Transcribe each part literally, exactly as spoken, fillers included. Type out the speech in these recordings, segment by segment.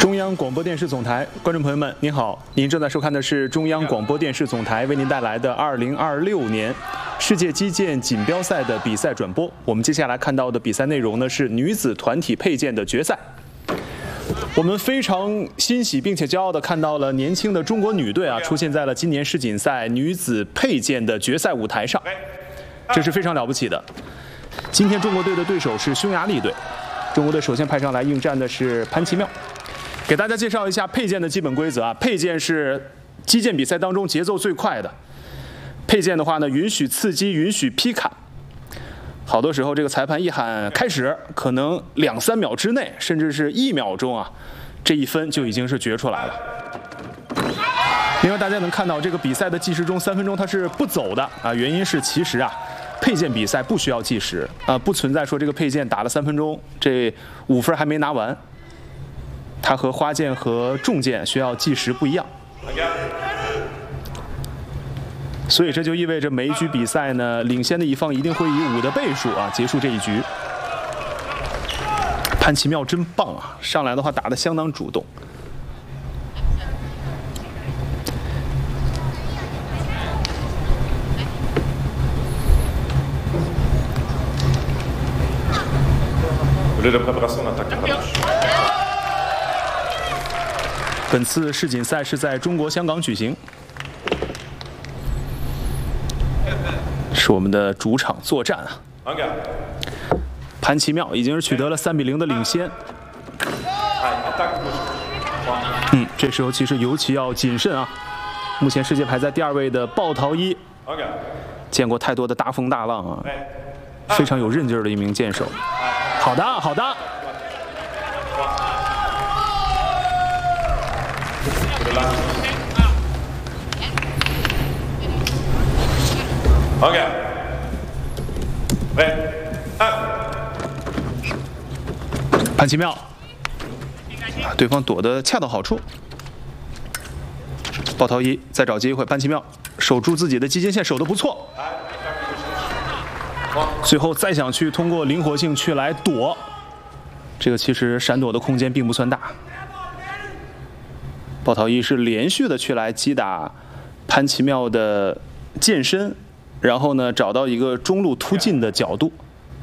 中央广播电视总台观众朋友们，您好，您正在收看的是中央广播电视总台为您带来的二零二六年世界击剑锦标赛的比赛转播。我们接下来看到的比赛内容呢是女子团体佩剑的决赛。我们非常欣喜并且骄傲地看到了年轻的中国女队啊出现在了今年世锦赛女子佩剑的决赛舞台上，这是非常了不起的。今天中国队的对手是匈牙利队，中国队首先派上来应战的是潘奇妙。给大家介绍一下佩剑的基本规则啊，佩剑是击剑比赛当中节奏最快的。佩剑的话呢，允许刺击，允许劈砍。好多时候这个裁判一喊开始，可能两三秒之内，甚至是一秒钟啊，这一分就已经是决出来了。另外大家能看到这个比赛的计时中三分钟它是不走的啊，原因是其实啊佩剑比赛不需要计时啊，不存在说这个佩剑打了三分钟，这五分还没拿完。它和花剑和重剑需要计时不一样，所以这就意味着每一局比赛呢，领先的一方一定会以五的倍数啊结束这一局。潘奇妙真棒啊，上来的话打得相当主动。本次世锦赛是在中国香港举行，是我们的主场作战啊。潘奇妙已经是取得了三比零的领先。嗯，这时候其实尤其要谨慎啊。目前世界排在第二位的鲍陶伊，见过太多的大风大浪啊，非常有韧劲儿的一名剑手。好的，好的。 OK， 喂，二， 潘奇妙，对方躲得恰到好处。鲍陶伊再找机会，潘奇妙守住自己的击剑线，守得不错。最后再想去通过灵活性去来躲，这个其实闪躲的空间并不算大。鲍陶伊是连续的去来击打潘奇妙的剑身，然后呢找到一个中路突进的角度。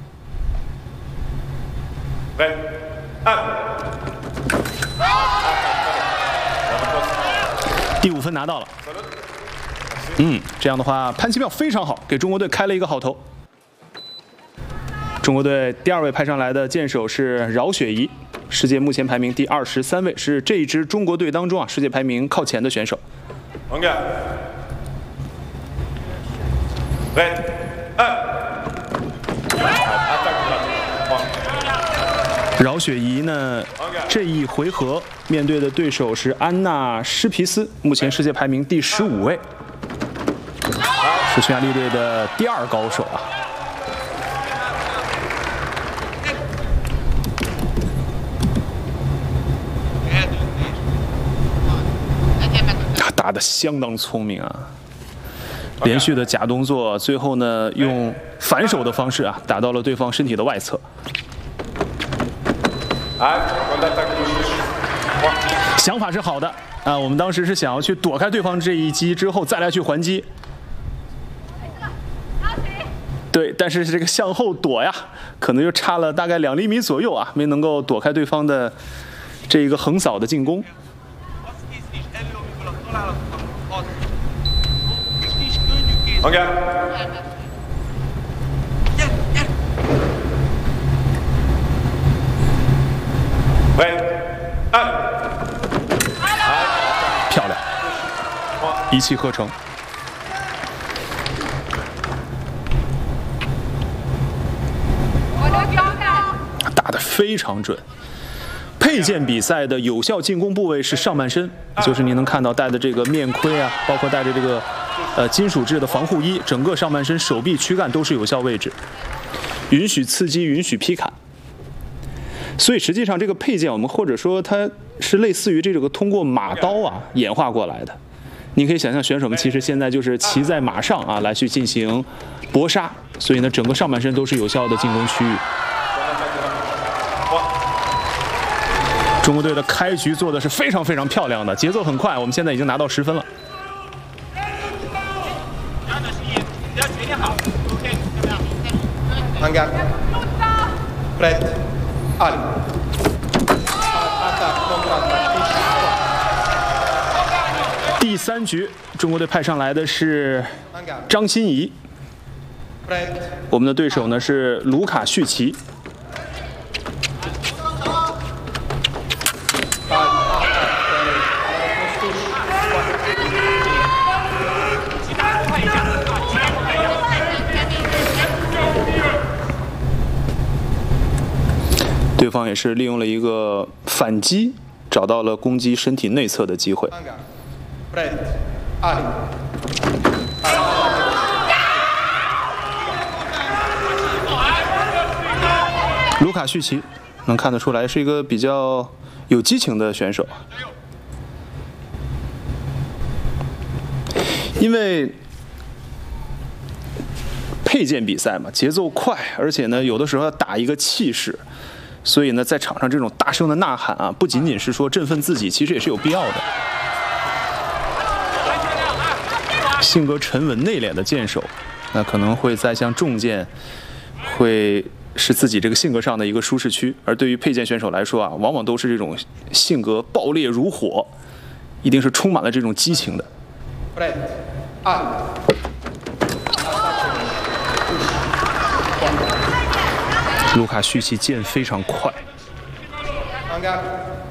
第五分拿到了。嗯，这样的话潘奇妙非常好，给中国队开了一个好头。中国队第二位派上来的剑手是饶雪怡，世界目前排名第二十三位，是这一支中国队当中啊世界排名靠前的选手。饶雪怡呢，这一回合面对的对手是安娜施皮斯，目前世界排名第十五位，是匈牙利队的第二高手啊。打得相当聪明啊！连续的假动作，最后呢用反手的方式啊打到了对方身体的外侧。想法是好的啊，我们当时是想要去躲开对方这一击之后再来去还击。对，但是这个向后躲呀，可能就差了大概两厘米左右啊，没能够躲开对方的这一个横扫的进攻。 OK， 喂，二， 漂亮，一气呵成。打得非常准。佩剑比赛的有效进攻部位是上半身，就是您能看到戴的这个面盔啊，包括戴着这个呃金属制的防护衣，整个上半身、手臂、躯干都是有效位置，允许刺激，允许劈砍。所以实际上这个佩剑，我们或者说它是类似于这个通过马刀啊演化过来的。你可以想象选手们其实现在就是骑在马上啊来去进行搏杀，所以呢整个上半身都是有效的进攻区域。 中国队的开局做的是非常非常漂亮的，节奏很快，我们现在已经拿到十分了。 Hangar. Pret. Ali. Attack, counter-attack. 第三局，中国队派上来的是张欣怡， Pret. 我们的对手呢是卢卡绪奇。 对方也是利用了一个反击，找到了攻击身体内侧的机会。卢卡绪奇能看得出来是一个比较有激情的选手，因为佩剑比赛嘛，节奏快，而且呢，有的时候要打一个气势。 所以呢，在场上这种大声的呐喊啊，不仅仅是说振奋自己，其实也是有必要的。性格沉稳内敛的剑手，那可能会在像重剑，会是自己这个性格上的一个舒适区；而对于佩剑选手来说啊，往往都是这种性格爆裂如火，一定是充满了这种激情的。 卢卡绪奇剑非常快。